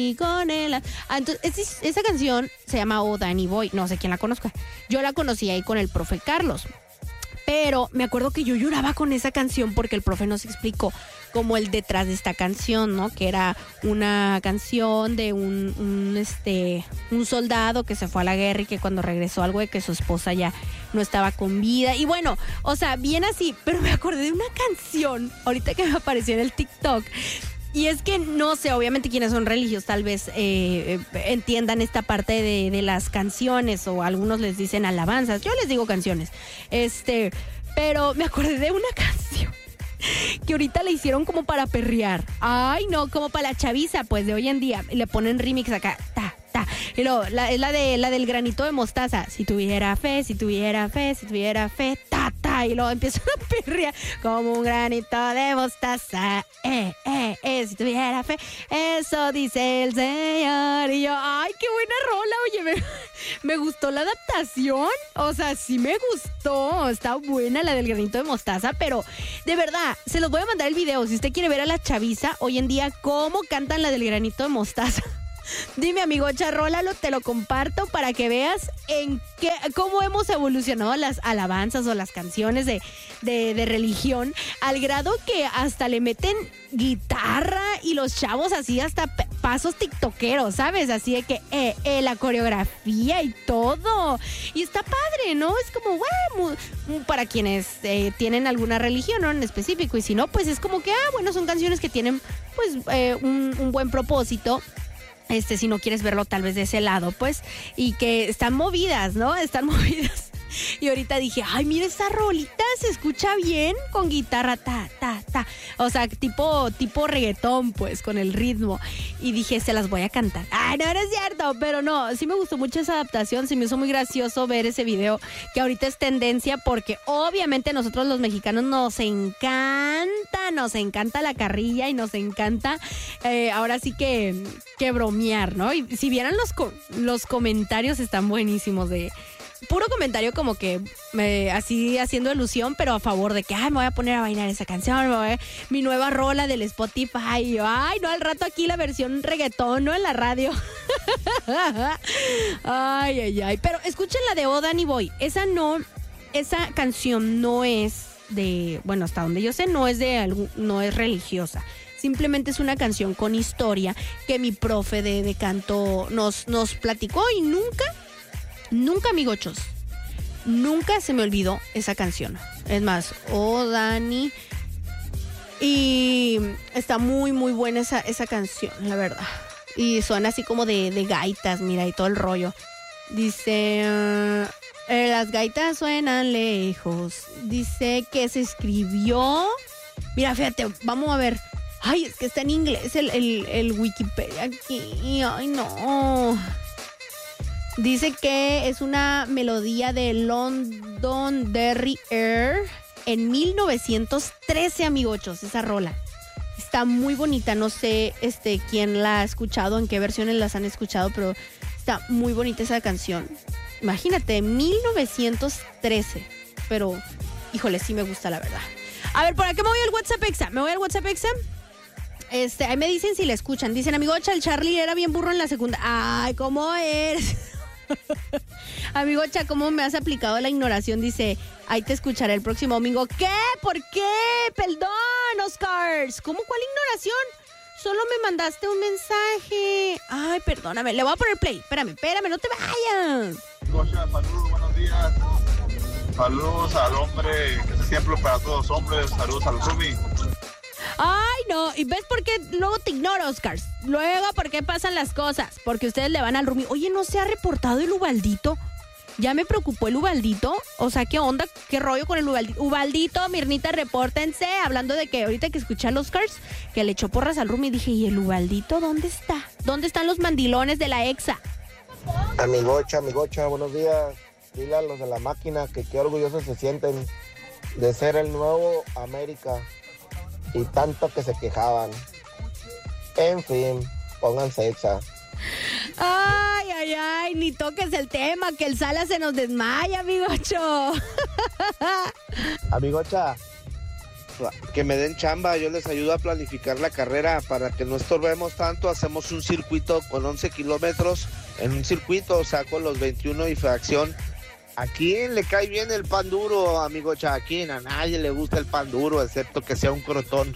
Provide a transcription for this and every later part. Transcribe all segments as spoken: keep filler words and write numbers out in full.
y con él. Ah, entonces, es, esa canción se llama Oh Danny Boy. No sé quién la conozca. Yo la conocí ahí con el profe Carlos. Pero me acuerdo que yo lloraba con esa canción porque el profe nos explicó como el detrás de esta canción, ¿no? Que era una canción de un, un, este, un soldado que se fue a la guerra y que cuando regresó algo de que su esposa ya no estaba con vida. Y bueno, o sea, bien así, pero me acordé de una canción ahorita que me apareció en el TikTok. Y es que no sé, obviamente quienes son religiosos tal vez eh, entiendan esta parte de, de las canciones, o algunos les dicen alabanzas, yo les digo canciones, este, pero me acordé de una canción que ahorita le hicieron como para perrear, ay no, como para la chaviza pues de hoy en día, le ponen remix acá, ta, ta, y luego la, es la, de, la del granito de mostaza, si tuviera fe, si tuviera fe, si tuviera fe, ta, ta, y luego empiezan a perrear como un granito de mostaza, eh, eh, eh, si tuviera fe, eso dice el Señor. Y yo, ay, qué buena rola, oye, me, me gustó la adaptación, o sea, sí me gustó, está buena la del granito de mostaza, pero de verdad, se los voy a mandar el video, si usted quiere ver a la chaviza hoy en día, cómo cantan la del granito de mostaza. Dime, amigo, charrólalo, te lo comparto para que veas en qué, cómo hemos evolucionado las alabanzas o las canciones de, de, de religión, al grado que hasta le meten guitarra y los chavos así hasta pasos tiktokeros, ¿sabes? Así de que eh, eh, la coreografía y todo. Y está padre, ¿no? Es como, bueno, para quienes eh, tienen alguna religión, ¿no? En específico. Y si no, pues es como que, ah, bueno, son canciones que tienen pues eh, un, un buen propósito. Este, si no quieres verlo tal vez de ese lado, pues, y que están movidas, ¿no? Están movidas. Y ahorita dije, ay, mira esa rolita, se escucha bien con guitarra, ta, ta, ta. O sea, tipo, tipo reggaetón, pues, con el ritmo. Y dije, se las voy a cantar. Ay, no, no es cierto, pero no, sí me gustó mucho esa adaptación. Se me hizo muy gracioso ver ese video, que ahorita es tendencia, porque obviamente nosotros los mexicanos nos encanta, nos encanta la carrilla y nos encanta, eh, ahora sí que, que bromear, ¿no? Y si vieran los, co- los comentarios, están buenísimos de... Puro comentario como que eh, así haciendo alusión, pero a favor de que, ay, me voy a poner a bailar esa canción, me voy a, mi nueva rola del Spotify. Y yo, ay, no, al rato aquí la versión reggaetón, ¿no? En la radio. Ay, ay, ay. Pero escuchen la de Oh Danny Boy. Esa no, esa canción no es de, bueno, hasta donde yo sé, no es de algún, no es religiosa. Simplemente es una canción con historia que mi profe de, de canto nos, nos platicó y nunca... Nunca, amigochos, nunca se me olvidó esa canción. Es más, oh, Dani. Y está muy, muy buena esa, esa canción, la verdad. Y suena así como de, de gaitas, mira, y todo el rollo. Dice, uh, eh, las gaitas suenan lejos. Dice que se escribió... Mira, fíjate, vamos a ver. Ay, es que está en inglés el, el, el Wikipedia aquí. Ay, no... Dice que es una melodía de Londonderry Air en mil novecientos trece, amigochos, esa rola. Está muy bonita, no sé este quién la ha escuchado, en qué versiones las han escuchado, pero está muy bonita esa canción. Imagínate, mil novecientos trece, pero híjole, sí me gusta la verdad. A ver, ¿por qué me voy al WhatsApp Exa? ¿Me voy al WhatsApp Exa? Este, ahí me dicen si la escuchan. Dicen, amigocha, el Charlie era bien burro en la segunda. Ay, ¿cómo eres? Amigocha, ¿cómo me has aplicado la ignoración? Dice, ahí te escucharé el próximo domingo. ¿Qué? ¿Por qué? Perdón, Oscars. ¿Cómo? ¿Cuál ignoración? Solo me mandaste un mensaje. Ay, perdóname. Le voy a poner play. Espérame, espérame, no te vayas. Amigocha, saludos, buenos días. Saludos al hombre que es ejemplo para todos los hombres. Saludos al Rumi. Ay, no, ¿y ves por qué luego te ignoro, Oscars? Luego, ¿por qué pasan las cosas? Porque ustedes le van al Rumi. Oye, ¿no se ha reportado el Ubaldito? Ya me preocupó el Ubaldito. O sea, ¿qué onda? ¿Qué rollo con el Ubaldito? Ubaldito, Mirnita, repórtense. Hablando de que ahorita que escuché a los Oscars, que le echó porras al Rumi, dije, ¿y el Ubaldito dónde está? ¿Dónde están los mandilones de la Exa? Amigocha, amigocha, buenos días. Dile a los de la máquina que qué orgullosos se sienten de ser el nuevo América. Y tanto que se quejaban. En fin, pónganse Exa. Ay, ay, ay, ni toques el tema, que el Sala se nos desmaya, amigocho. Amigocha, que me den chamba, yo les ayudo a planificar la carrera para que no estorbemos tanto. Hacemos un circuito con once kilómetros en un circuito, saco los veintiuno y fracción. ¿A quién le cae bien el pan duro, amigo Chaquín? A nadie le gusta el pan duro, excepto que sea un crotón.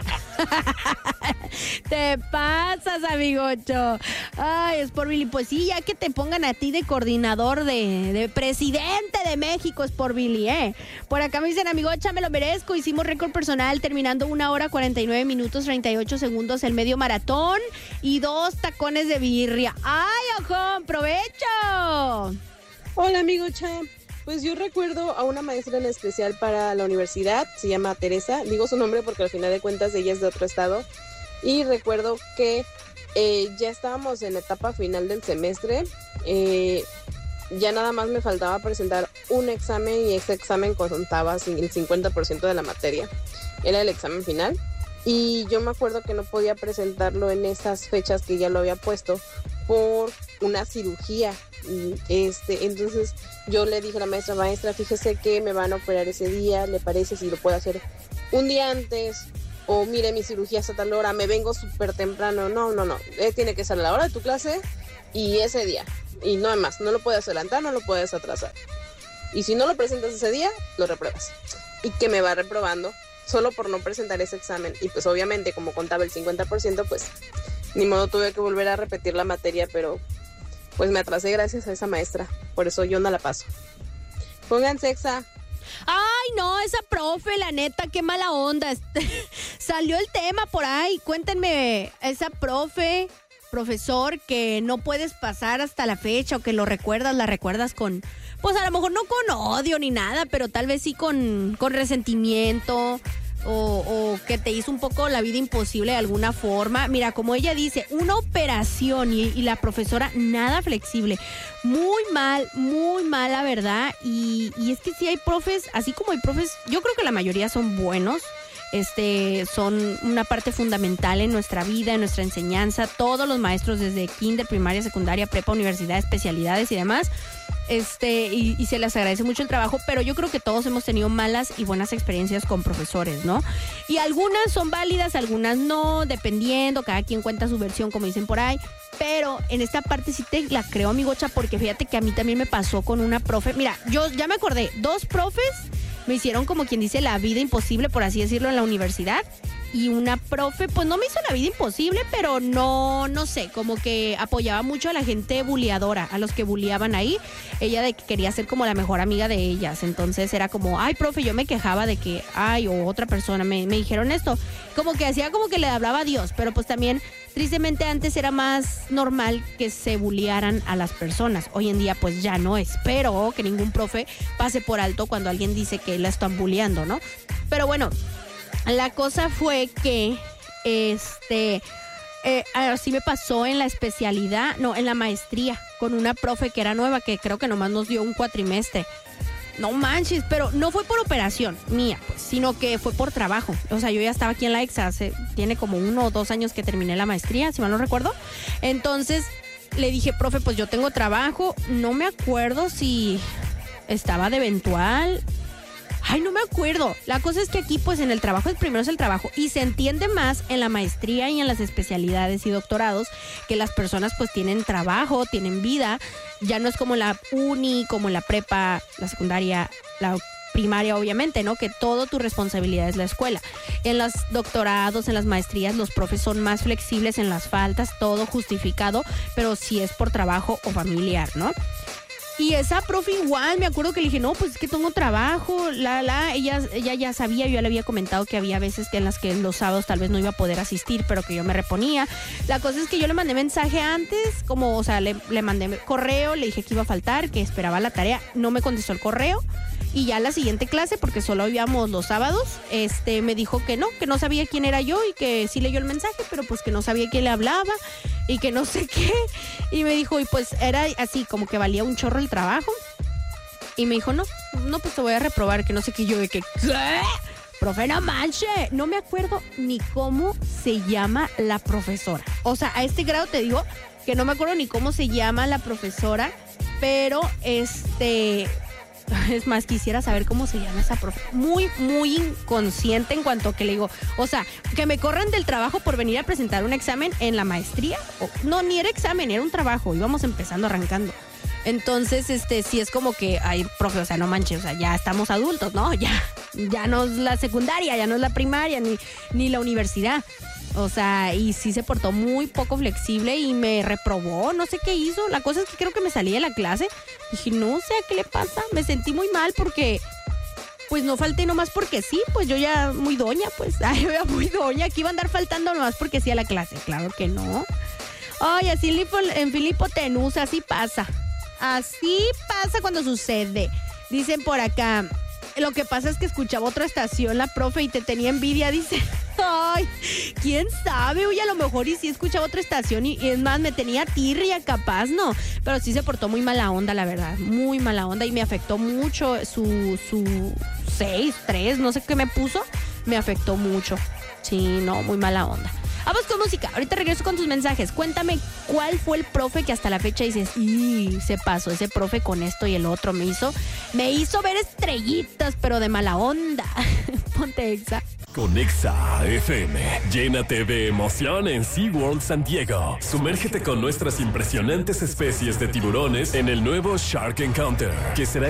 Te pasas, amigocho. Ay, es por Billy. Pues sí, ya que te pongan a ti de coordinador de, de presidente de México, es por Billy, ¿eh? Por acá me dicen, amigocha, me lo merezco. Hicimos récord personal terminando una hora cuarenta y nueve minutos treinta y ocho segundos el medio maratón y dos tacones de birria. ¡Ay, ojo! ¡Provecho! Hola, amigocha. Pues yo recuerdo a una maestra en especial para la universidad, se llama Teresa, digo su nombre porque al final de cuentas ella es de otro estado, y recuerdo que eh, ya estábamos en la etapa final del semestre, eh, ya nada más me faltaba presentar un examen y ese examen contaba el cincuenta por ciento de la materia, era el examen final, y yo me acuerdo que no podía presentarlo en esas fechas que ya lo había puesto por una cirugía. Este, entonces yo le dije a la maestra, maestra, fíjese que me van a operar ese día, ¿le parece si lo puedo hacer un día antes? O mire, mi cirugía es a tal hora, me vengo súper temprano. No, no, no, eh, tiene que ser a la hora de tu clase y ese día. Y no hay más, no lo puedes adelantar, no lo puedes atrasar. Y si no lo presentas ese día, lo repruebas. Y que me va reprobando solo por no presentar ese examen. Y pues obviamente como contaba el cincuenta por ciento, pues ni modo, tuve que volver a repetir la materia, pero pues me atrasé gracias a esa maestra. Por eso yo no la paso. Pónganse exa. Ay, no, esa profe, la neta, qué mala onda. Salió el tema por ahí. Cuéntenme, esa profe, profesor, que no puedes pasar hasta la fecha o que lo recuerdas, la recuerdas con, pues a lo mejor no con odio ni nada, pero tal vez sí con, con resentimiento. O, o que te hizo un poco la vida imposible de alguna forma. Mira, como ella dice, una operación y, y la profesora nada flexible. Muy mal, muy mal, la verdad. Y, y es que sí hay profes, así como hay profes, yo creo que la mayoría son buenos. Este, son una parte fundamental en nuestra vida, en nuestra enseñanza. Todos los maestros, desde kinder, primaria, secundaria, prepa, universidad, especialidades y demás. Este, y, y se les agradece mucho el trabajo, pero yo creo que todos hemos tenido malas y buenas experiencias con profesores, ¿no? Y algunas son válidas, algunas no, dependiendo, cada quien cuenta su versión, como dicen por ahí, pero en esta parte sí te la creo, amigocha, porque fíjate que a mí también me pasó con una profe. Mira, yo ya me acordé, dos profes me hicieron, como quien dice, la vida imposible, por así decirlo, en la universidad. Y una profe, pues no me hizo la vida imposible, pero no, no sé, como que apoyaba mucho a la gente buleadora, a los que buleaban ahí. Ella de que quería ser como la mejor amiga de ellas. Entonces era como, ay, profe, yo me quejaba de que, ay, o otra persona me, me dijeron esto. Como que hacía como que le hablaba a Dios, pero pues también, tristemente, antes era más normal que se bulearan a las personas. Hoy en día, pues ya no. Espero que ningún profe pase por alto cuando alguien dice que la están buleando, ¿no? Pero bueno, la cosa fue que, este, eh, así me pasó en la especialidad, no, en la maestría, con una profe que era nueva, que creo que nomás nos dio un cuatrimestre. No manches, pero no fue por operación mía, pues, sino que fue por trabajo. O sea, yo ya estaba aquí en la EXA, hace, tiene como uno o dos años que terminé la maestría, si mal no recuerdo. Entonces, le dije, profe, pues yo tengo trabajo, no me acuerdo si estaba de eventual. Ay, no me acuerdo. La cosa es que aquí, pues, en el trabajo, el primero es el trabajo. Y se entiende más en la maestría y en las especialidades y doctorados que las personas, pues, tienen trabajo, tienen vida. Ya no es como en la uni, como en la prepa, la secundaria, la primaria, obviamente, ¿no? Que todo tu responsabilidad es la escuela. En los doctorados, en las maestrías, los profes son más flexibles en las faltas, todo justificado, pero si es por trabajo o familiar, ¿no? Y esa profe igual, me acuerdo que le dije, no, pues es que tengo trabajo, la, la, ella, ella ya sabía, yo ya le había comentado que había veces que en las que los sábados tal vez no iba a poder asistir, pero que yo me reponía. La cosa es que yo le mandé mensaje antes, como, o sea, le, le mandé correo, le dije que iba a faltar, que esperaba la tarea, no me contestó el correo. Y ya la siguiente clase, porque solo íbamos los sábados, este, me dijo que no, que no sabía quién era yo y que sí leyó el mensaje, pero pues que no sabía quién le hablaba y que no sé qué. Y me dijo, y pues era así, como que valía un chorro el trabajo. Y me dijo, no, no, pues te voy a reprobar, que no sé qué. Yo de que, ¿qué? Profe, no manche. No me acuerdo ni cómo se llama la profesora. O sea, a este grado te digo que no me acuerdo ni cómo se llama la profesora, pero este... Es más, quisiera saber cómo se llama esa profe. Muy, muy inconsciente en cuanto a que le digo, o sea, que me corran del trabajo por venir a presentar un examen en la maestría. O, no, ni era examen, era un trabajo. Íbamos empezando, arrancando. Entonces, este, sí es como que, ay, profe, o sea, no manches, o sea, ya estamos adultos, ¿no? Ya, ya no es la secundaria, ya no es la primaria, ni, ni la universidad. O sea, y sí se portó muy poco flexible y me reprobó, no sé qué hizo. La cosa es que creo que me salí de la clase. Dije, no sé qué le pasa. Me sentí muy mal porque, pues no falté nomás porque sí, pues yo ya muy doña, pues, ay, yo ya muy doña, que iba a andar faltando nomás porque sí a la clase. Claro que no. Ay, así en Filipo, en Filipo Tenusa, así pasa. Así pasa cuando sucede. Dicen por acá, lo que pasa es que escuchaba otra estación, la profe, y te tenía envidia, dice. Ay, quién sabe, oye, a lo mejor y sí escuchaba otra estación y, y es más, me tenía tirria, capaz, no. Pero sí se portó muy mala onda, la verdad, muy mala onda y me afectó mucho su, su seis, tres, no sé qué me puso, me afectó mucho. Sí, no, muy mala onda. Vamos con música, ahorita regreso con tus mensajes. Cuéntame cuál fue el profe que hasta la fecha dices, y se pasó ese profe con esto y el otro, me hizo, me hizo ver estrellitas, pero de mala onda. Ponte Exa. Con Exa F M, llénate de emoción en SeaWorld San Diego. Sumérgete con nuestras impresionantes especies de tiburones en el nuevo Shark Encounter, que será